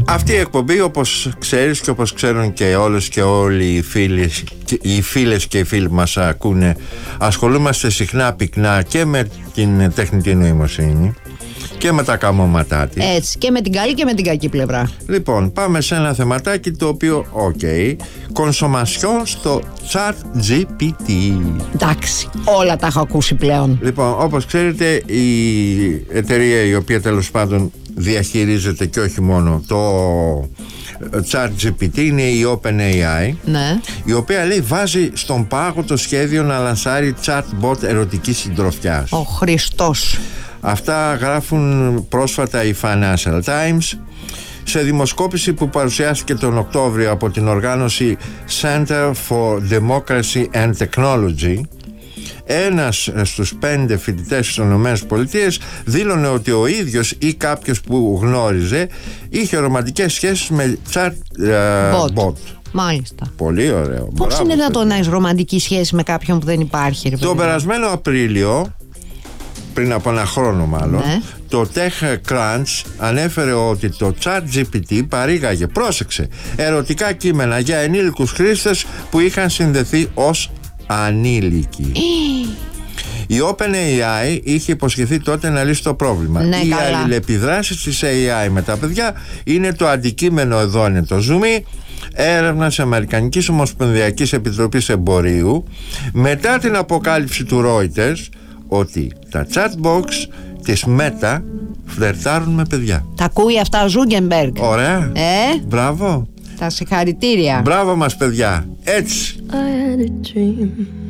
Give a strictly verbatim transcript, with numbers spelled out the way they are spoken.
Αυτή η εκπομπή, όπως ξέρεις και όπως ξέρουν και όλες και όλοι οι φίλες, οι φίλες και οι φίλοι μας ακούνε, ασχολούμαστε συχνά πυκνά και με την τεχνητή νοημοσύνη και με τα καμώματά της. Έτσι, και με την καλή και με την κακή πλευρά. Λοιπόν, πάμε σε ένα θεματάκι το οποίο, οκ, okay, κονσομασιόν στο ChatGPT. Εντάξει, όλα τα έχω ακούσει πλέον. Λοιπόν, όπως ξέρετε, η εταιρεία η οποία τέλος πάντων διαχειρίζεται και όχι μόνο το ChatGPT είναι η OpenAI, ναι. η οποία λέει βάζει στον πάγο το σχέδιο να λανσάρει chatbot ερωτικής συντροφιάς. Ο Χριστός. Αυτά γράφουν πρόσφατα οι Financial Times σε δημοσκόπηση που παρουσιάστηκε τον Οκτώβριο από την οργάνωση Center for Democracy and Technology. Ένας στους πέντε φοιτητές στις ΗΠΑ δήλωνε ότι ο ίδιος ή κάποιος που γνώριζε είχε ρομαντικές σχέσεις με chat uh, bot. Μάλιστα. Πολύ ωραίο. Πώς είναι δυνατόν να έχεις ρομαντική σχέση με κάποιον που δεν υπάρχει, ρε παιδί? Τον περασμένο Απρίλιο, πριν από ένα χρόνο μάλλον, ναι, το TechCrunch ανέφερε ότι το ChatGPT παρήγαγε, πρόσεξε, ερωτικά κείμενα για ενήλικους χρήστες που είχαν συνδεθεί ως ανήλικοι. Η OpenAI είχε υποσχεθεί τότε να λύσει το πρόβλημα. Ναι, οι καλά. αλληλεπιδράσεις της έι άι με τα παιδιά είναι το αντικείμενο, εδώ είναι το zoom, έρευνας Αμερικανικής Ομοσπονδιακής Επιτροπής Εμπορίου μετά την αποκάλυψη του Reuters ότι τα chatbox της Meta φλερτάρουν με παιδιά. Τα ακούει αυτά ο Ζούγκενμπεργκ. Ωραία. Ε? Μπράβο. Τα συγχαρητήρια. Μπράβο μας, παιδιά. Έτσι. I had a dream.